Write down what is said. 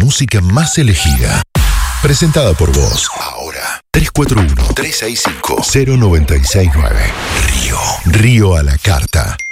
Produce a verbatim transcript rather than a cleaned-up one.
música más elegida. Presentada por vos. Ahora. tres cuatro uno, tres seis cinco, cero nueve seis nueve. Río. Río a la carta.